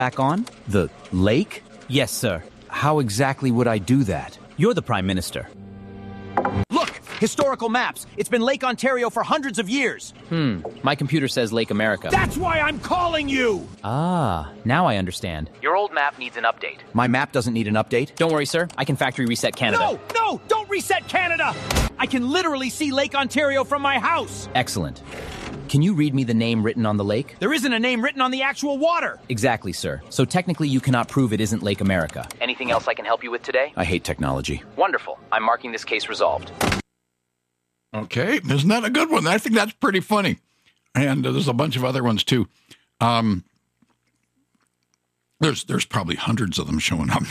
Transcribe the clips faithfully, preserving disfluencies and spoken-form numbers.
Back on? The lake? Yes, sir. How exactly would I do that? You're the Prime Minister. Look! Historical maps! It's been Lake Ontario for hundreds of years! Hmm. My computer says Lake America. That's why I'm calling you! Ah, now I understand. Your old map needs an update. My map doesn't need an update? Don't worry, sir. I can factory reset Canada. No! No! Don't reset Canada! I can literally see Lake Ontario from my house! Excellent. Can you read me the name written on the lake? There isn't a name written on the actual water! Exactly, sir. So technically you cannot prove it isn't Lake America. Anything else I can help you with today? I hate technology. Wonderful. I'm marking this case resolved. Okay, isn't that a good one? I think that's pretty funny. And uh, there's a bunch of other ones, too. Um, there's there's probably hundreds of them showing up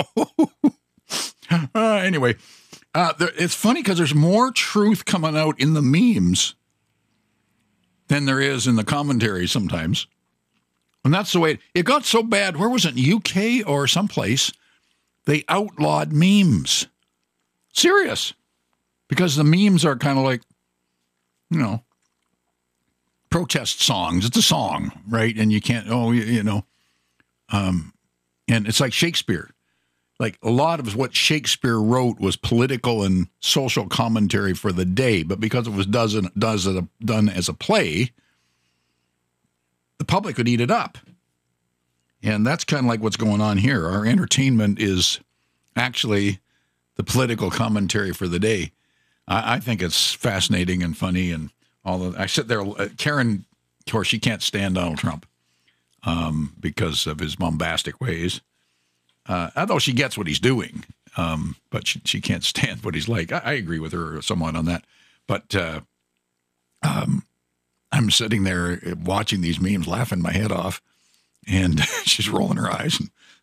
now. uh, anyway, uh, there, it's funny because there's more truth coming out in the memes than there is in the commentary sometimes. And that's the way it, it got so bad. Where was it? U K or someplace? They outlawed memes. Serious. Because the memes are kind of like, you know, protest songs. It's a song, right? And you can't, oh, you, you know, um, and it's like Shakespeare. Like a lot of what Shakespeare wrote was political and social commentary for the day, but because it was does, does it, done as a play, the public would eat it up. And that's kind of like what's going on here. Our entertainment is actually the political commentary for the day. I think it's fascinating and funny and all of. I sit there. Uh, Karen, of course, she can't stand Donald Trump um, because of his bombastic ways. Uh, although she gets what he's doing, um, but she, she can't stand what he's like. I, I agree with her somewhat on that. But uh, um, I'm sitting there watching these memes, laughing my head off, and she's rolling her eyes.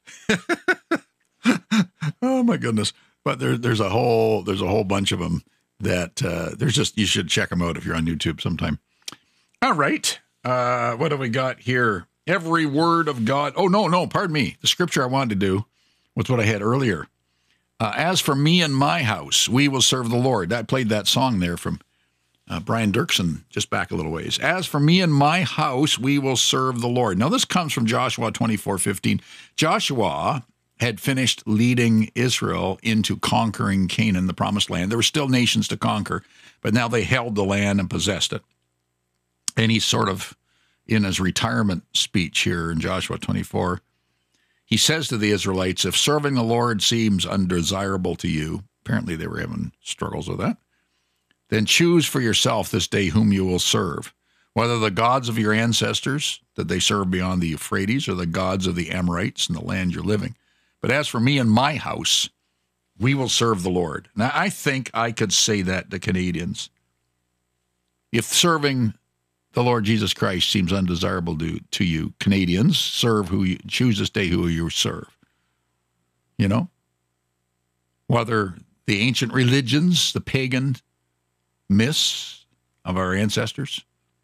Oh my goodness! But there, there's a whole there's a whole bunch of them. That uh, there's just, you should check them out if you're on YouTube sometime. All right. Uh, what have we got here? Every word of God. Oh, no, no, pardon me. The scripture I wanted to do was what I had earlier. Uh, As for me and my house, we will serve the Lord. I played that song there from uh, Brian Dirksen just back a little ways. As for me and my house, we will serve the Lord. Now, this comes from Joshua twenty-four fifteen. Joshua had finished leading Israel into conquering Canaan, the promised land. There were still nations to conquer, but now they held the land and possessed it. And he's sort of in his retirement speech here in Joshua twenty-four. He says to the Israelites, if serving the Lord seems undesirable to you, apparently they were having struggles with that, then choose for yourself this day whom you will serve, whether the gods of your ancestors that they served beyond the Euphrates or the gods of the Amorites in the land you're living. But as for me and my house, we will serve the Lord. Now, I think I could say that to Canadians. If serving the Lord Jesus Christ seems undesirable to, to you, Canadians, serve who you choose this day who you serve. You know? Whether the ancient religions, the pagan myths of our ancestors,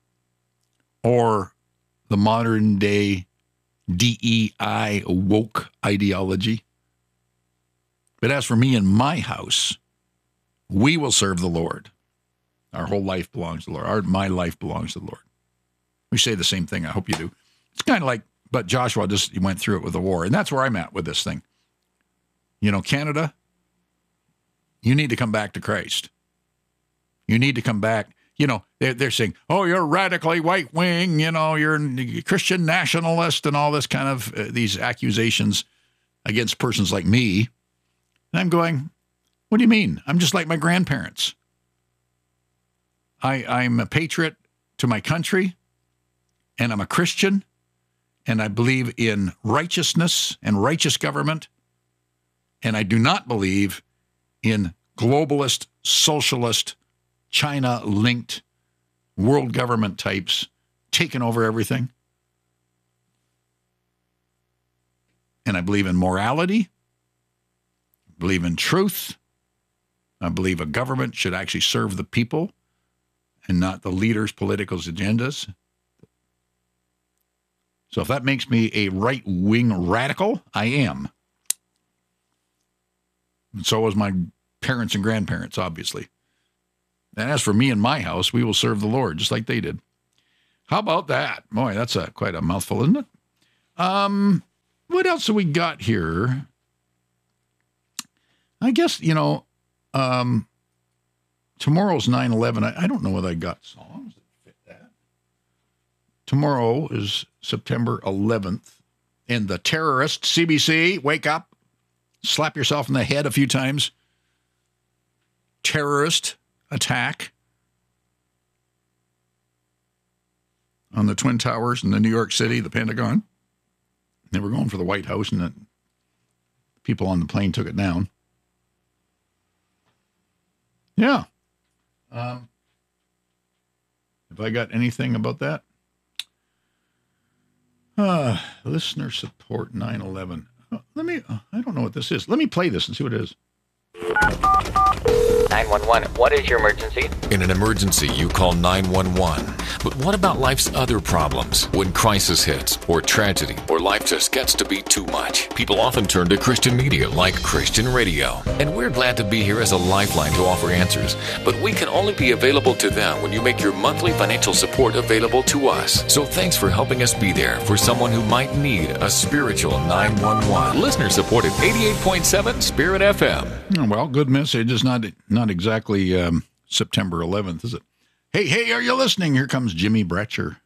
or the modern day D E I woke ideology. But as for me and my house, we will serve the Lord. Our whole life belongs to the Lord. Our, my life belongs to the Lord. We say the same thing. I hope you do. It's kind of like, but Joshua just went through it with the war. And that's where I'm at with this thing. You know, Canada, you need to come back to Christ. You need to come back. You know, they're, they're saying, oh, you're radically right wing, you know, you're a Christian nationalist and all this kind of, uh, these accusations against persons like me. And I'm going, what do you mean? I'm just like my grandparents. I, I'm a patriot to my country, and I'm a Christian, and I believe in righteousness and righteous government, and I do not believe in globalist, socialist, China-linked world government types taking over everything. And I believe in morality. I believe in truth. I believe a government should actually serve the people and not the leaders' political agendas. So if that makes me a right-wing radical, I am. And so was my parents and grandparents, obviously. And as for me and my house, we will serve the Lord, just like they did. How about that? Boy, that's a, quite a mouthful, isn't it? Um, what else have we got here? I guess, you know, um, tomorrow's nine eleven. I, I don't know whether I got songs that fit that. Tomorrow is September eleventh. And the terrorist, C B C, wake up, slap yourself in the head a few times. Terrorist attack on the Twin Towers in the New York City, the Pentagon. They were going for the White House, and the people on the plane took it down. Yeah. Um, have I got anything about that? Uh, listener support nine eleven. Uh, let me, uh, I don't know what this is. Let me play this and see what it is. nine one one, what is your emergency? In an emergency, you call nine one one. But what about life's other problems? When crisis hits, or tragedy, or life just gets to be too much, people often turn to Christian media like Christian Radio. And we're glad to be here as a lifeline to offer answers. But we can only be available to them when you make your monthly financial support available to us. So thanks for helping us be there for someone who might need a spiritual nine one one. Listener supported eighty-eight point seven Spirit F M. Oh, well, good message. It's not, not exactly um, September eleventh, is it? Hey, hey, are you listening? Here comes Jimmy Bratcher.